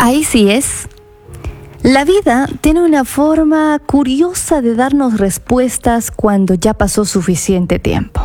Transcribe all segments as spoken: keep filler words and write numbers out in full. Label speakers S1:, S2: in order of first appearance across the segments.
S1: Ahí sí es. La vida tiene una forma curiosa de darnos respuestas cuando ya pasó suficiente tiempo.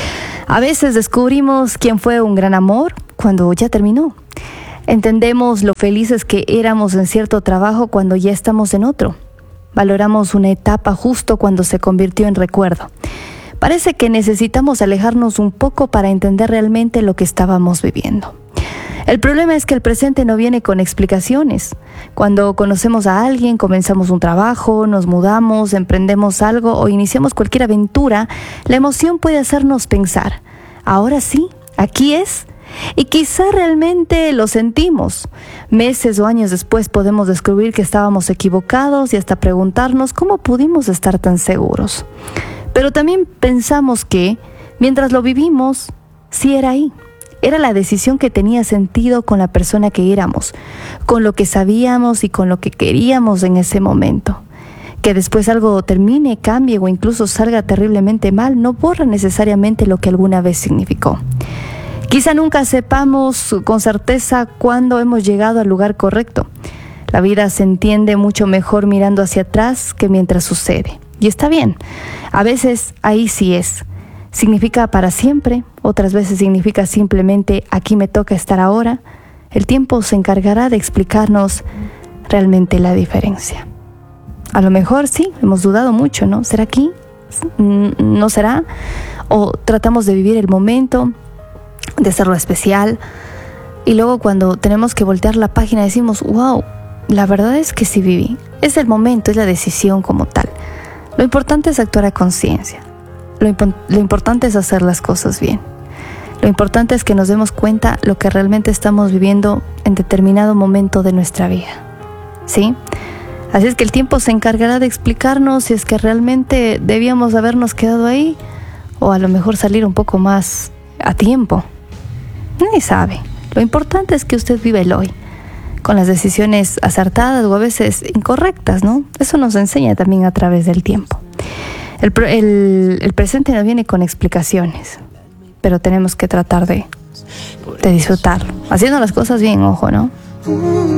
S1: A veces descubrimos quién fue un gran amor cuando ya terminó. Entendemos lo felices que éramos en cierto trabajo cuando ya estamos en otro. Valoramos una etapa justo cuando se convirtió en recuerdo. Parece que necesitamos alejarnos un poco para entender realmente lo que estábamos viviendo. El problema es que el presente no viene con explicaciones. Cuando conocemos a alguien, comenzamos un trabajo, nos mudamos, emprendemos algo o iniciamos cualquier aventura, la emoción puede hacernos pensar, ahora sí, aquí es. Y quizá realmente lo sentimos. Meses o años después podemos descubrir que estábamos equivocados y hasta preguntarnos cómo pudimos estar tan seguros. Pero también pensamos que, mientras lo vivimos, sí era ahí. Era la decisión que tenía sentido con la persona que éramos, con lo que sabíamos y con lo que queríamos en ese momento. Que después algo termine, cambie o incluso salga terriblemente mal, no borra necesariamente lo que alguna vez significó. Quizá nunca sepamos con certeza cuándo hemos llegado al lugar correcto. La vida se entiende mucho mejor mirando hacia atrás que mientras sucede. Y está bien, a veces ahí sí es. Significa para siempre, otras veces significa simplemente aquí me toca estar ahora. El tiempo se encargará de explicarnos realmente la diferencia. A lo mejor sí, hemos dudado mucho, ¿no? ¿Será aquí? ¿No será? O tratamos de vivir el momento, de hacerlo especial, y luego cuando tenemos que voltear la página decimos, wow, la verdad es que sí viví. Es el momento, es la decisión como tal. Lo importante es actuar a conciencia. Lo, impo- lo importante es hacer las cosas bien. Lo importante es que nos demos cuenta lo que realmente estamos viviendo en determinado momento de nuestra vida. ¿Sí? Así es que el tiempo se encargará de explicarnos si es que realmente debíamos habernos quedado ahí o a lo mejor salir un poco más a tiempo. Nadie sabe. Lo importante es que usted vive el hoy, con las decisiones acertadas o a veces incorrectas, ¿no? Eso nos enseña también a través del tiempo. El, el, el presente no viene con explicaciones, pero tenemos que tratar de, de disfrutarlo, haciendo las cosas bien, ojo, ¿no?